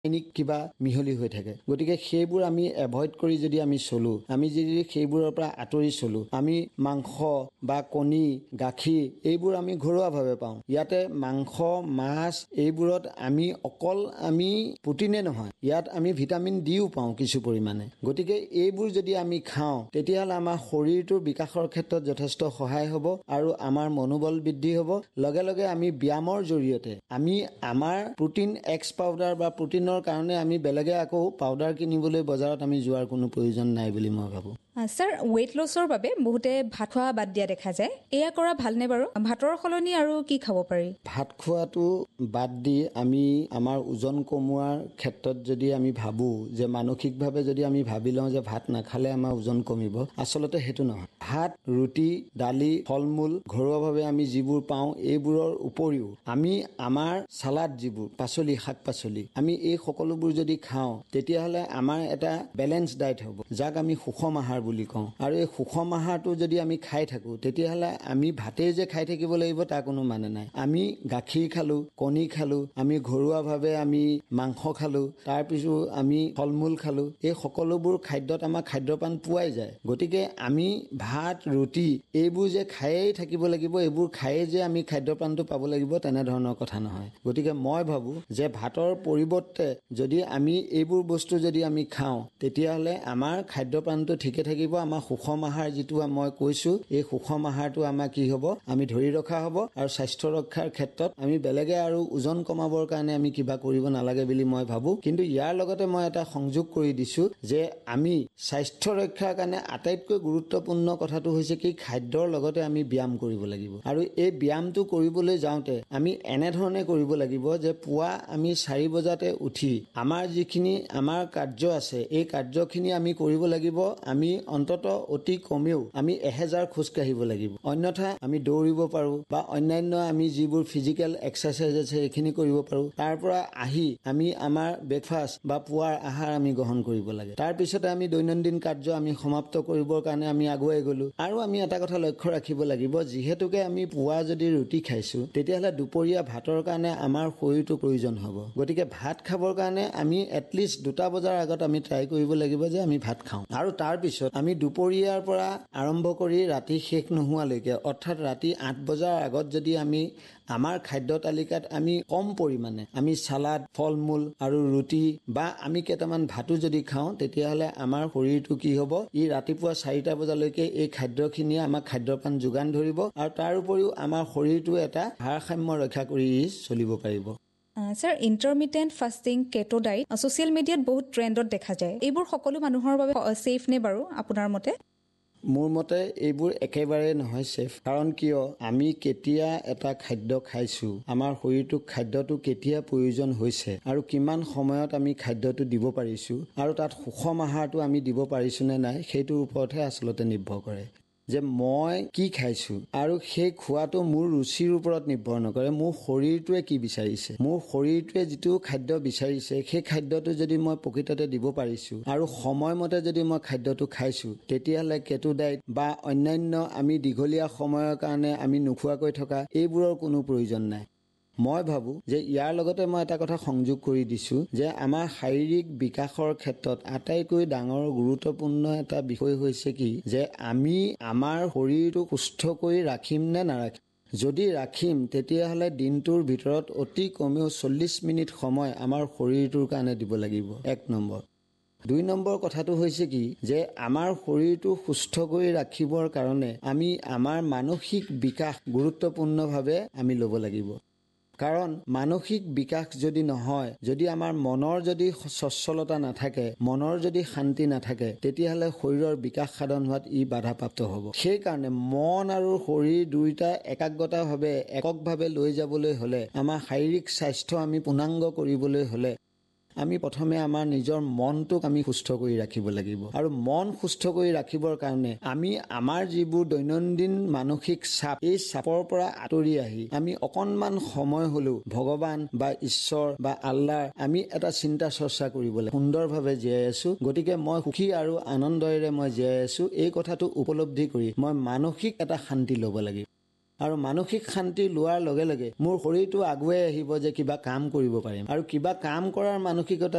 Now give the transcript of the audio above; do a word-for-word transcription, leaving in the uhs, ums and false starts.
ৰাসায়নিক কিবা মিহলি হৈ থাকে। গতিকে সেইবোৰ আমি এভয়েড কৰি যদি আমি চলো, আমি যদি সেইবোৰৰ পৰা আঁতৰি চলো, আমি মাংস বা কণী, গাখীৰ এইবোৰ আমি ঘৰুৱাভাৱে পাওঁ। ইয়াতে মাংস, মাছ এইবোৰত আমি অকল আমি প্ৰটিনে নহয়, ইয়াত আমি ভিটামিন ডিও পাওঁ কিছু পৰিমাণে। গতিকে এইবোৰ যদি আমি খাওঁ তেতিয়াহ'লে আমাৰ শৰীৰটোৰ বিকাশৰ ক্ষেত্ৰত যথেষ্ট সহায় হ'ব আৰু আমাৰ মনোবল বৃদ্ধি হ'ব। লগে লগে আমি ব্যায়ামৰ জৰিয়তে আমি আমাৰ প্ৰটিন এক্স পাউডাৰ বা প্ৰটিনৰ কাৰণে আমি বেলেগে আকৌ পাউডাৰ কিনিবলৈ বজাৰত আমি যোৱাৰ কোনো প্ৰয়োজন নাই বুলি মই ভাবোঁ। স্যাৰ, ৱেইট লছৰ বাবে বহুতে ভাত খোৱা বাদ দিয়া দেখা যায়, এয়া কৰা ভালনে বাৰু? ভাতৰ সলনি আৰু কি খাব পাৰি? ভাত খোৱাটো বাদ দি আমি আমাৰ ওজন কমোৱাৰ ক্ষেত্ৰত যদি আমি ভাবোঁ যে মানসিকভাৱে যদি আমি ভাবি লওঁ যে ভাত নাখালে আমাৰ ওজন কমিব, আচলতে সেইটো নহয়। ভাত, ৰুটি, দালি, ফল মূল ঘৰুৱাভাৱে আমি যিবোৰ পাওঁ এইবোৰৰ উপৰিও আমি আমাৰ চালাড, যিবোৰ পাচলি, শাক পাচলি, আমি এই সকলোবোৰ যদি খাওঁ তেতিয়াহ'লে আমাৰ এটা বেলেঞ্চ ডায়েট হ'ব, যাক আমি সুষম আহাৰ বুলি কওঁ। আৰু এই সুষম আহাৰটো যদি আমি খাই থাকোঁ তেতিয়াহ'লে আমি ভাতেই যে খাই থাকিব লাগিব তাৰ কোনো মানে নাই। আমি গাখীৰ খালোঁ, কণী খালোঁ, আমি ঘৰুৱাভাৱে আমি মাংস খালোঁ, তাৰপিছত আমি ফল মূল খালোঁ, এই সকলোবোৰ খাদ্যত আমাৰ খাদ্যপান পোৱাই যায়। গতিকে আমি ভাত, ৰুটি এইবোৰ যে খায়েই থাকিব লাগিব, এইবোৰ খায়েই যে আমি খাদ্যপানটো পাব লাগিব তেনেধৰণৰ কথা নহয়। গতিকে মই ভাবোঁ যে ভাতৰ পৰিৱৰ্তে যদি আমি এইবোৰ বস্তু যদি আমি খাওঁ তেতিয়াহ'লে আমাৰ খাদ্যপানটো ঠিকে থাকিব। আমাৰ সুষম আহাৰ যিটো মই কৈছোঁ, এই সুষম আহাৰটো আমাৰ কি হ'ব, আমি ধৰি ৰখা হ'ব। আৰু স্বাস্থ্য ৰক্ষাৰ ক্ষেত্ৰত আমি বেলেগে আৰু ওজন কমাবৰ কাৰণে আমি কিবা কৰিব নালাগে বুলি মই ভাবোঁ। কিন্তু ইয়াৰ লগতে মই এটা সংযোগ কৰি দিছোঁ যে আমি স্বাস্থ্য ৰক্ষাৰ কাৰণে আটাইতকৈ গুৰুত্বপূৰ্ণ কথাটো হৈছে কি, খাদ্যৰ লগতে আমি ব্যায়াম কৰিব লাগিব। আৰু এই ব্যায়ামটো কৰিবলৈ যাওঁতে আমি এনেধৰণে কৰিব লাগিব যে পুৱা আমি চাৰি বজাতে উঠি আমাৰ যিখিনি আমাৰ কাৰ্য আছে এই কাৰ্যখিনি আমি কৰিব লাগিব। আমি অন্তত অতি কমেও আমি এহেজাৰ খোজ কাঢ়িব লাগিব, অন্যথা আমি দৌৰিব পাৰোঁ বা অন্যান্য আমি যিবোৰ ফিজিকেল এক্সাৰচাইজ আছে সেইখিনি কৰিব পাৰোঁ। তাৰ পৰা আহি আমি আমাৰ ব্ৰেকফাষ্ট বা পুৱাৰ আহাৰ আমি গ্ৰহণ কৰিব লাগে। তাৰপিছতে আমি দৈনন্দিন কাৰ্য আমি সমাপ্ত কৰিবৰ কাৰণে আমি আগুৱাই গ'লোঁ। আৰু আমি এটা কথা লক্ষ্য ৰাখিব লাগিব, যিহেতুকে আমি পুৱা যদি ৰুটি খাইছোঁ তেতিয়াহ'লে দুপৰীয়া ভাতৰ কাৰণে আমাৰ শৰীৰটো প্ৰয়োজন হ'ব। গতিকে ভাত খাবৰ কাৰণে আমি এটলিষ্ট দুটা বজাৰ আগত আমি ট্ৰাই কৰিব লাগিব যে আমি ভাত খাওঁ। আৰু তাৰপিছত আমি দুপৰীয়াৰ পৰা আৰম্ভ কৰি ৰাতি শেষ নোহোৱালৈকে, অৰ্থাৎ ৰাতি আঠ বজাৰ আগত যদি আমি আমাৰ খাদ্য তালিকাত আমি কম পৰিমাণে আমি চালাড, ফল মূল আৰু ৰুটি বা আমি কেইটামান ভাতো যদি খাওঁ তেতিয়াহ'লে আমাৰ শৰীৰটো কি হ'ব, ই ৰাতিপুৱা চাৰিটা বজালৈকে এই খাদ্যখিনিয়ে আমাক খাদ্যপান যোগান ধৰিব আৰু তাৰ উপৰিও আমাৰ শৰীৰটো এটা ভাৰসাম্য ৰক্ষা কৰি চলিব পাৰিব। Sir, intermittent fasting, কেটো diet social মিডিয়াত বহুত ট্ৰেণ্ডত দেখা যায়, এইবোৰ সকলো মানুহৰ বাবে ছেফ নে বাৰু আপোনাৰ মতে? মোৰ মতে এইবোৰ একেবাৰে নহয় ছেফ। কাৰণ কিয়, আমি কেতিয়া এটা খাদ্য খাইছোঁ, আমাৰ শৰীৰটোক খাদ্যটো কেতিয়া প্ৰয়োজন হৈছে আৰু কিমান সময়ত আমি খাদ্যটো দিব পাৰিছোঁ আৰু তাত সুষম আহাৰটো আমি দিব পাৰিছোঁ নে নাই, সেইটোৰ ওপৰতহে আচলতে নিৰ্ভৰ কৰে। যে মই কি খাইছোঁ আৰু সেই খোৱাটো মোৰ ৰুচিৰ ওপৰত নিৰ্ভৰ নকৰে, মোৰ শৰীৰটোৱে কি বিচাৰিছে, মোৰ শৰীৰটোৱে যিটো খাদ্য বিচাৰিছে সেই খাদ্যটো যদি মই প্ৰকৃততে দিব পাৰিছোঁ আৰু সময়মতে যদি মই খাদ্যটো খাইছোঁ তেতিয়াহ'লে কেটো ডায়েট বা অন্যান্য আমি দীঘলীয়া সময়ৰ কাৰণে আমি নোখোৱাকৈ থকা এইবোৰৰ কোনো প্ৰয়োজন নাই। মই ভাবোঁ যে ইয়াৰ লগতে মই এটা কথা সংযোগ কৰি দিছোঁ যে আমাৰ শাৰীৰিক বিকাশৰ ক্ষেত্ৰত আটাইতকৈ ডাঙৰ গুৰুত্বপূৰ্ণ এটা বিষয় হৈছে কি, যে আমি আমাৰ শৰীৰটো সুস্থ কৰি ৰাখিম নে নাৰাখিম। যদি ৰাখিম তেতিয়াহ'লে দিনটোৰ ভিতৰত অতি কমেও চল্লিছ মিনিট সময় আমাৰ শৰীৰটোৰ কাৰণে দিব লাগিব, এক নম্বৰ। দুই নম্বৰ কথাটো হৈছে কি, যে আমাৰ শৰীৰটো সুস্থ কৰি ৰাখিবৰ কাৰণে আমি আমাৰ মানসিক বিকাশ গুৰুত্বপূৰ্ণভাৱে আমি ল'ব লাগিব। কাৰণ মানসিক বিকাশ যদি নহয়, যদি আমাৰ মনৰ যদি সচ্ছলতা নাথাকে, মনৰ যদি শান্তি নাথাকে, তেতিয়াহ'লে শৰীৰৰ বিকাশ সাধন হোৱাত ই বাধাপ্ৰাপ্ত হ'ব। সেইকাৰণে মন আৰু শৰীৰ দুয়োটা একাগ্ৰতাভাৱে এককভাৱে লৈ যাবলৈ হ'লে, আমাৰ শাৰীৰিক স্বাস্থ্য আমি পূৰ্ণাংগ কৰিবলৈ হ'লে আমি প্ৰথমে আমাৰ নিজৰ মনটোক আমি সুস্থ কৰি ৰাখিব লাগিব। আৰু মন সুস্থ কৰি ৰাখিবৰ কাৰণে আমি আমাৰ যিবোৰ দৈনন্দিন মানসিক চাপ, এই চাপৰ পৰা আঁতৰি আহি আমি অকণমান সময় হ'লেও ভগৱান বা ঈশ্বৰ বা আল্লাহ আমি এটা চিন্তা চৰ্চা কৰিব লাগে। সুন্দৰভাৱে জীয়াই আছোঁ, গতিকে মই সুখী আৰু আনন্দেৰে মই জীয়াই আছোঁ, এই কথাটো উপলব্ধি কৰি মই মানসিক এটা শান্তি ল'ব লাগিব। আৰু মানসিক শান্তি লোৱাৰ লগে লগে মোৰ শৰীৰটো আগুৱাই আহিব যে কিবা কাম কৰিব পাৰিম, আৰু কিবা কাম কৰাৰ মানসিকতা